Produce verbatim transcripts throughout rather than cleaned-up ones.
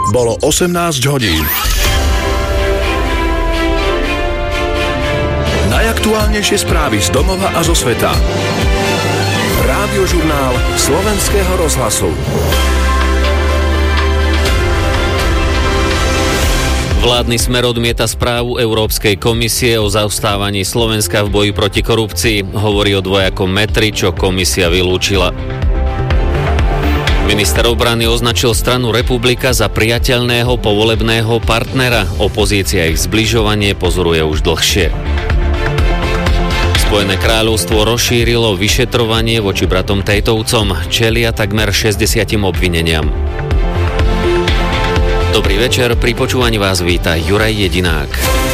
Bolo osemnásť hodín. Najaktuálnejšie správy z domova a zo sveta. Rádiožurnál Slovenského rozhlasu. Vládny Smer odmieta správu Európskej komisie o zaostávaní Slovenska v boji proti korupcii. Hovorí o dvojakom metri, čo komisia vylúčila. Minister obrany označil stranu Republika za priateľného povolebného partnera. Opozícia ich zbližovanie pozoruje už dlhšie. Spojené kráľovstvo rozšírilo vyšetrovanie voči bratom Tatovcom. Čelia takmer šesťdesiatim obvineniam. Dobrý večer, pri počúvaní vás víta Juraj Jedinák.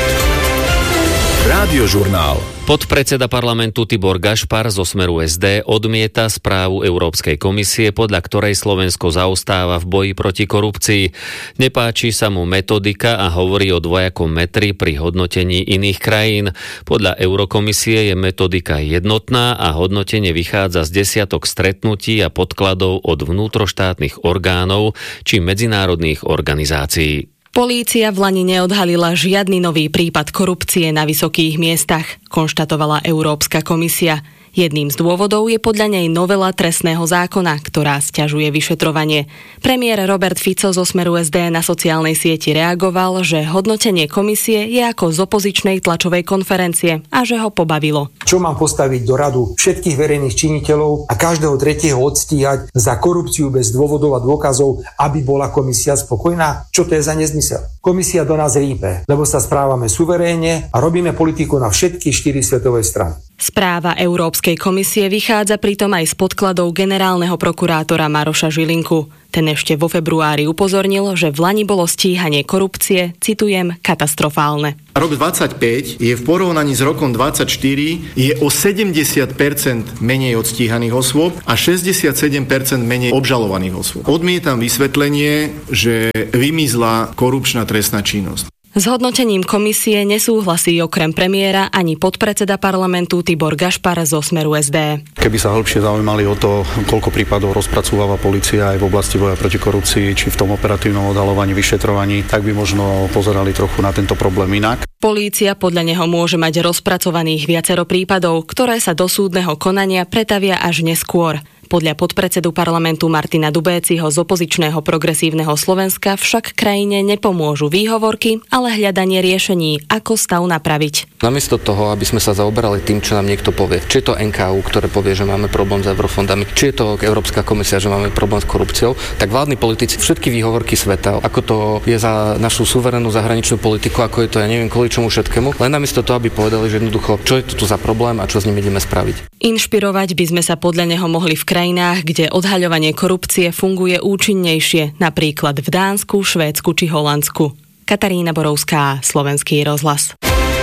Rádiožurnál. Podpredseda parlamentu Tibor Gašpar zo Smeru es dé odmieta správu Európskej komisie, podľa ktorej Slovensko zaostáva v boji proti korupcii. Nepáči sa mu metodika a hovorí o dvojakom metri pri hodnotení iných krajín. Podľa Eurokomisie je metodika jednotná a hodnotenie vychádza z desiatok stretnutí a podkladov od vnútroštátnych orgánov či medzinárodných organizácií. Polícia v Lani neodhalila žiadny nový prípad korupcie na vysokých miestach, konštatovala Európska komisia. Jedným z dôvodov je podľa nej novela trestného zákona, ktorá sťažuje vyšetrovanie. Premiér Robert Fico zo Smeru es dé na sociálnej sieti reagoval, že hodnotenie komisie je ako z opozičnej tlačovej konferencie a že ho pobavilo. Čo mám postaviť do radu všetkých verejných činiteľov a každého tretieho odstíhať za korupciu bez dôvodov a dôkazov, aby bola komisia spokojná? Čo to je za nezmysel? Komisia do nás rýpe, lebo sa správame suverénne a robíme politiku na všetky štyri svetové strany. Správa Európskej komisie vychádza pritom aj z podkladov generálneho prokurátora Maroša Žilinku. Ten ešte vo februári upozornil, že v Lani bolo stíhanie korupcie, citujem, katastrofálne. Rok dvadsaťpäť je v porovnaní s rokom dvadsaťštyri je o sedemdesiat percent menej odstíhaných osôb a šesťdesiatsedem percent menej obžalovaných osôb. Odmietam vysvetlenie, že vymizla korupčná trestná činnosť. S hodnotením komisie nesúhlasí okrem premiéra ani podpredseda parlamentu Tibor Gašpar zo Smeru es dé. Keby sa hĺbšie zaujímali o to, koľko prípadov rozpracúva polícia aj v oblasti boja proti korupcii, či v tom operatívnom odhaľovaní, vyšetrovaní, tak by možno pozerali trochu na tento problém inak. Polícia podľa neho môže mať rozpracovaných viacero prípadov, ktoré sa do súdneho konania pretavia až neskôr. Podľa podpredsedu parlamentu Martina Dubéciho z opozičného Progresívneho Slovenska však krajine nepomôžu výhovorky, ale hľadanie riešení, ako stav napraviť. Namiesto toho, aby sme sa zaoberali tým, čo nám niekto povie, či je to en ká ú, ktoré povie, že máme problém s eurofondami, či je to Európska komisia, že máme problém s korupciou, tak vládni politici všetky výhovorky sveta, ako to je za našu suverénnu zahraničnú politiku, ako je to, ja neviem, kvôli čomu všetkému, len namiesto toho, aby povedali, že jednoducho, čo je to tu za problém a čo s ním ideme spraviť. Inšpirovať by sme sa podľa neho mohli v krajinách, kde odhaľovanie korupcie funguje účinnejšie, napríklad v Dánsku, Švédsku či Holandsku. Katarína Borovská, Slovenský rozhlas.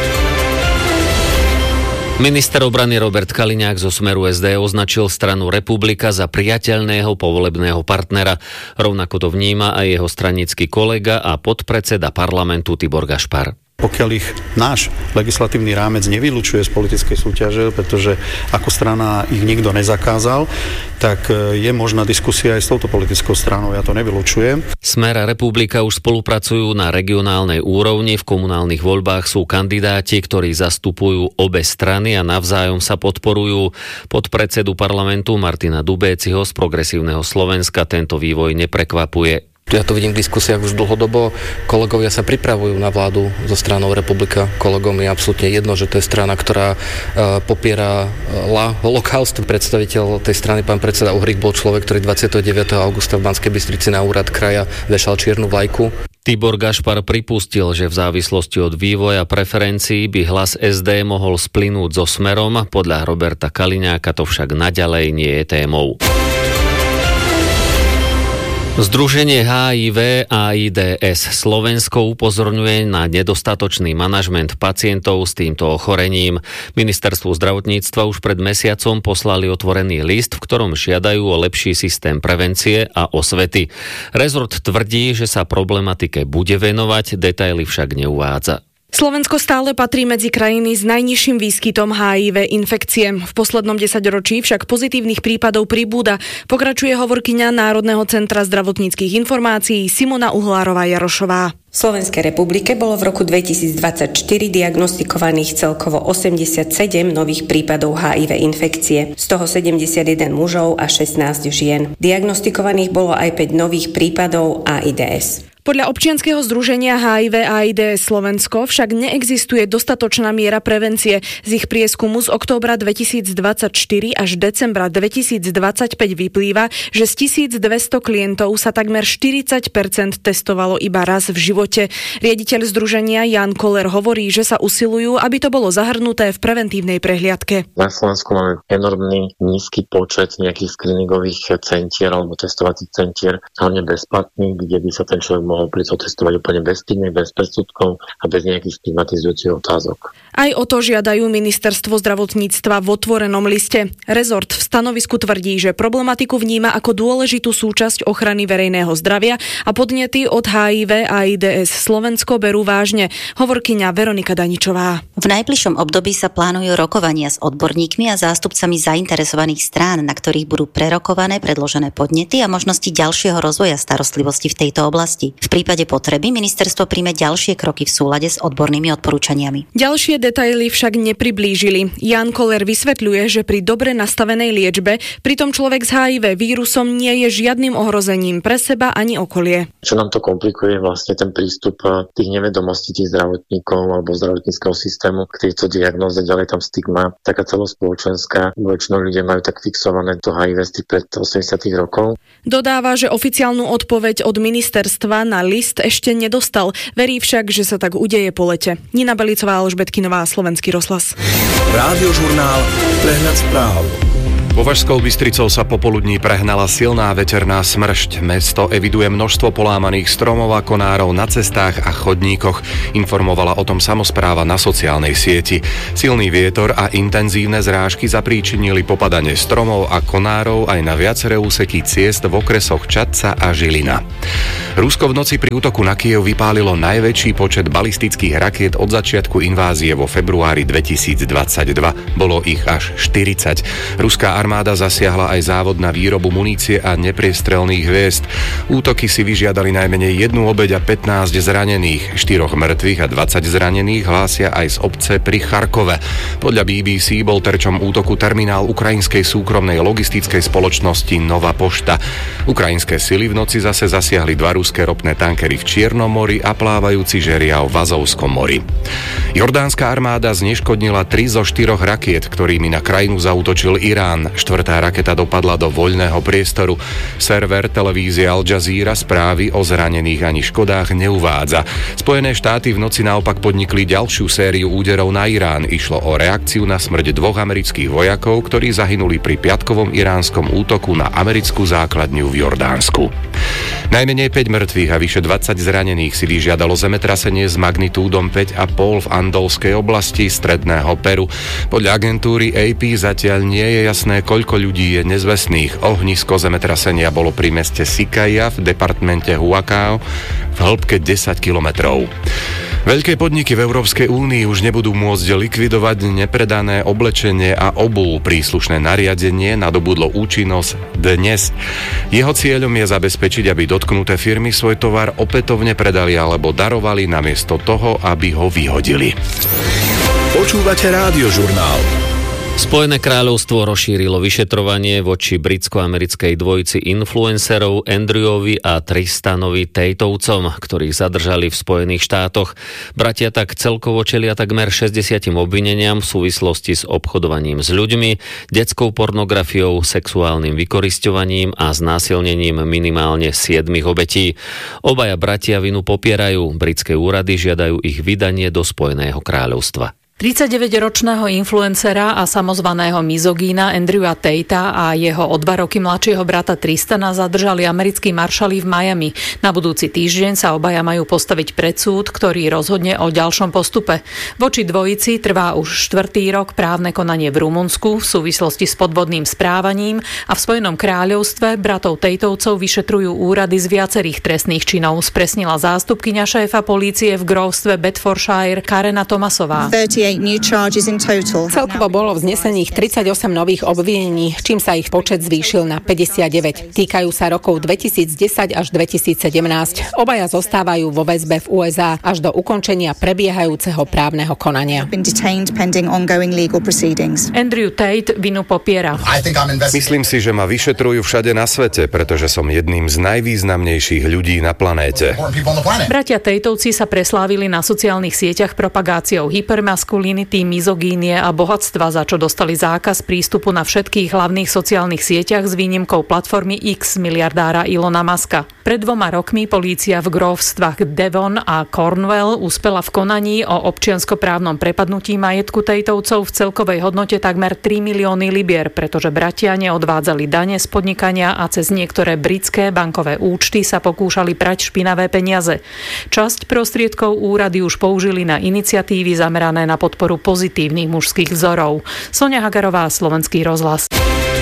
Minister obrany Robert Kaliňák zo Smeru es dé označil stranu Republika za priateľného povolebného partnera. Rovnako to vníma aj jeho stranický kolega a podpredseda parlamentu Tibor Gašpar. Pokiaľ ich náš legislatívny rámec nevylučuje z politickej súťaže, pretože ako strana ich nikto nezakázal, tak je možná diskusia aj s touto politickou stranou, ja to nevylučujem. Smer a Republika už spolupracujú na regionálnej úrovni, v komunálnych voľbách sú kandidáti, ktorí zastupujú obe strany a navzájom sa podporujú. Podpredsedu parlamentu Martina Dubéciho z Progresívneho Slovenska tento vývoj neprekvapuje. Ja to vidím v diskusiách už dlhodobo. Kolegovia sa pripravujú na vládu so stranou Republika. Kolegom je absolútne jedno, že to je strana, ktorá uh, popiera uh, holokaust. Predstaviteľ tej strany, pán predseda Uhrík, bol človek, ktorý dvadsiateho deviateho augusta v Banskej Bystrici na úrad kraja vešal čiernu vlajku. Tibor Gašpar pripustil, že v závislosti od vývoja preferencií by hlas es dé mohol splynúť so Smerom. Podľa Roberta Kaliňáka to však naďalej nie je témou. Združenie há í vé á í dé es Slovensko upozorňuje na nedostatočný manažment pacientov s týmto ochorením. Ministerstvu zdravotníctva už pred mesiacom poslali otvorený list, v ktorom žiadajú o lepší systém prevencie a osvety. Rezort tvrdí, že sa problematike bude venovať, detaily však neuvádza. Slovensko stále patrí medzi krajiny s najnižším výskytom há í vé infekcie. V poslednom desaťročí však pozitívnych prípadov pribúda, pokračuje hovorkyňa Národného centra zdravotníckych informácií Simona Uhlárová-Jarošová. V Slovenskej republike bolo v roku dvetisícdvadsaťštyri diagnostikovaných celkovo osemdesiatsedem nových prípadov há í vé infekcie, z toho sedemdesiatjeden mužov a šestnásť žien. Diagnostikovaných bolo aj päť nových prípadov á í dé es. Podľa občianskeho združenia há í vé á í dé es Slovensko však neexistuje dostatočná miera prevencie. Z ich prieskumu z októbra dvetisícdvadsaťštyri až decembra dvetisícdvadsaťpäť vyplýva, že z tisícdvesto klientov sa takmer štyridsať percent testovalo iba raz v živote. Riaditeľ združenia Jan Koller hovorí, že sa usilujú, aby to bolo zahrnuté v preventívnej prehliadke. Na Slovensku máme enormný nízky počet nejakých screeningových centier alebo testovacích centier, hlavne bezplatných, kde by sa ten človek mohol prísť otestovať úplne bez stigmy, bez predsudkov a bez nejakých stigmatizujúcich otázok. Aj o to žiadajú ministerstvo zdravotníctva v otvorenom liste. Rezort v stanovisku tvrdí, že problematiku vníma ako dôležitú súčasť ochrany verejného zdravia a podnety od há í vé á í dé es Slovensko berú vážne. Hovorkyňa Veronika Daničová. V najbližšom období sa plánujú rokovania s odborníkmi a zástupcami zainteresovaných strán, na ktorých budú prerokované predložené podnety a možnosti ďalšieho rozvoja starostlivosti v tejto oblasti. V prípade potreby ministerstvo príjme ďalšie kroky v súlade s odbornými odporúčaniami. Ďalšie detaily však nepriblížili. Jan Koller vysvetľuje, že pri dobre nastavenej liečbe pritom človek s há í vé vírusom nie je žiadnym ohrozením pre seba ani okolie. Čo nám to komplikuje vlastne ten prístup tých nevedomostí tých zdravotníkov alebo zdravotníckeho systému k tejto diagnóze, ďalej tam stigma, taká celospoločenská. Väčšinou ľudia majú tak fixované to há í vé z tých pred osemdesiatych rokov. Dodáva, že oficiálnu odpoveď od ministerstva na list ešte nedostal. Verí však, že sa tak udeje po lete. Nina Belicová, Alžbetkinová, Slovenský rozhlas. Rádiožurnál Prehľad správ. Považskou Bystricou sa popoludní prehnala silná veterná smršť. Mesto eviduje množstvo polámaných stromov a konárov na cestách a chodníkoch. Informovala o tom samospráva na sociálnej sieti. Silný vietor a intenzívne zrážky zapríčinili popadanie stromov a konárov aj na viaceré úseky ciest v okresoch Čadca a Žilina. Rusko v noci pri útoku na Kyjev vypálilo najväčší počet balistických rakiet od začiatku invázie vo februári dvetisícdvadsaťdva. Bolo ich až štyridsať. Ruská armáda zasiahla aj závod na výrobu munície a nepriestrelných hviezd. Útoky si vyžiadali najmenej jednu obeť a pätnásť zranených. Štyroch mŕtvych a dvadsať zranených hlásia aj z obce pri Charkove. Podľa bé bé cé bol terčom útoku terminál ukrajinskej súkromnej logistickej spoločnosti Nova Pošta. Ukrajinské sily v noci zase zasiahli dva ruské ropné tankery v Čiernom mori a plávajúci žeriav v Azovskom mori. Jordánska armáda zneškodnila tri zo štyroch rakiet, ktorými na krajinu zaútočil Irán. Štvrtá raketa dopadla do voľného priestoru. Server televízie Al Jazeera správy o zranených ani škodách neuvádza. Spojené štáty v noci naopak podnikli ďalšiu sériu úderov na Irán. Išlo o reakciu na smrť dvoch amerických vojakov, ktorí zahynuli pri piatkovom iránskom útoku na americkú základňu v Jordánsku. Najmenej päť mŕtvych a vyše dvadsať zranených si vyžiadalo zemetrasenie s magnitúdom päť a pol v Andolskej oblasti stredného Peru. Podľa agentúry á pé zatiaľ nie je jasné, koľko ľudí je nezvestných. Ohnisko zemetrasenia bolo pri meste Sikaja v departmente Huacao v hĺbke desať kilometrov. Veľké podniky v Európskej únii už nebudú môcť likvidovať nepredané oblečenie a obuv. Príslušné nariadenie nadobudlo účinnosť dnes. Jeho cieľom je zabezpečiť, aby dotknuté firmy svoj tovar opätovne predali alebo darovali namiesto toho, aby ho vyhodili. Počúvate Rádiožurnál. Spojené kráľovstvo rozšírilo vyšetrovanie voči britsko-americkej dvojici influencerov Andrewovi a Tristanovi Tatovcom, ktorých zadržali v Spojených štátoch. Bratia tak celkovo čelia takmer šesťdesiatim obvineniam v súvislosti s obchodovaním s ľuďmi, detskou pornografiou, sexuálnym vykorisťovaním a znásilnením minimálne siedmich obetí. Obaja bratia vinu popierajú. Britské úrady žiadajú ich vydanie do Spojeného kráľovstva. tridsaťdeväťročného influencera a samozvaného mizogína Andrewa Tatea a jeho o dva roky mladšieho brata Tristana zadržali americkí maršali v Miami. Na budúci týždeň sa obaja majú postaviť pred súd, ktorý rozhodne o ďalšom postupe. Voči dvojici trvá už štvrtý rok právne konanie v Rumunsku v súvislosti s podvodným správaním a v Spojenom kráľovstve bratov Tateovcov vyšetrujú úrady z viacerých trestných činov, spresnila zástupkyňa šéfa polície v grófstve Bedfordshire Karena Tomasová. Celkovo bolo vznesených tridsaťosem nových obvinení, čím sa ich počet zvýšil na päťdesiatdeväť. Týkajú sa rokov dvetisícdesať až dvetisícsedemnásť. Obaja zostávajú vo väzbe v ú es á až do ukončenia prebiehajúceho právneho konania. Andrew Tate vinu popiera. Myslím si, že ma vyšetrujú všade na svete, pretože som jedným z najvýznamnejších ľudí na planéte. Bratia Tateovci sa preslávili na sociálnych sieťach propagáciou hypermaskulinity, mizogínie a bohatstva, za čo dostali zákaz prístupu na všetkých hlavných sociálnych sieťach s výnimkou platformy X miliardára Ilona Muska. Pred dvoma rokmi polícia v grófstvách Devon a Cornwall uspela v konaní o občianskoprávnom prepadnutí majetku Tateovcov v celkovej hodnote takmer tri milióny libier, pretože bratia neodvádzali dane z podnikania a cez niektoré britské bankové účty sa pokúšali prať špinavé peniaze. Časť prostriedkov úrady už použili na iniciatívy zamerané na podporu pozitívnych mužských vzorov. Soňa Hagarová, Slovenský rozhlas.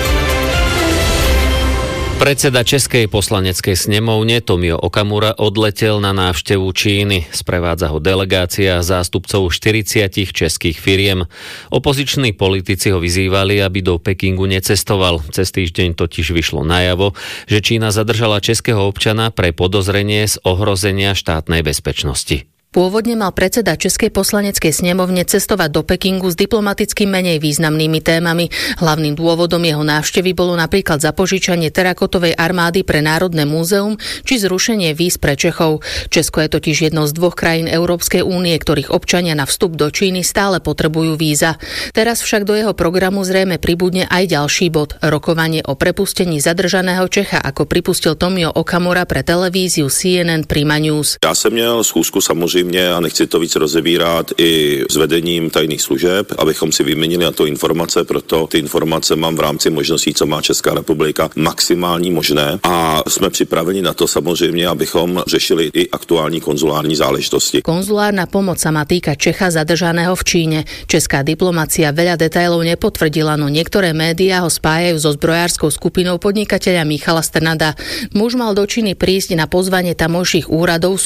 Predseda Českej poslaneckej snemovne Tomio Okamura odletel na návštevu Číny. Sprevádza ho delegácia zástupcov štyridsať českých firiem. Opoziční politici ho vyzývali, aby do Pekingu necestoval. Cez týždeň totiž vyšlo najavo, že Čína zadržala českého občana pre podozrenie z ohrozenia štátnej bezpečnosti. Pôvodne mal predseda Českej poslaneckej snemovne cestovať do Pekingu s diplomaticky menej významnými témami. Hlavným dôvodom jeho návštevy bolo napríklad zapožičanie terakotovej armády pre Národné múzeum či zrušenie víz pre Čechov. Česko je totiž jednou z dvoch krajín Európskej únie, ktorých občania na vstup do Číny stále potrebujú víza. Teraz však do jeho programu zrejme pribudne aj ďalší bod – rokovanie o prepustení zadržaného Čecha, ako pripustil Tomio Okamura pre televíziu C N N Prima News. Já jsem měl schůzku samozřejmě a nechci to víc rozebírat i s vedením tajných služeb, abychom si vyměnili na to informace, proto ty informace mám v rámci možností, co má Česká republika, maximální možné a jsme připraveni na to samozřejmě, abychom řešili i aktuální konzulární záležitosti. Konzulárna pomoc sa má týka Čecha zadržaného v Číne. Česká diplomacia veľa detailov nepotvrdila, no niektoré médiá ho spájajú so zbrojárskou skupinou podnikateľa Michala Strnada. Muž mal do Číny prísť na pozvanie tamojších úradov v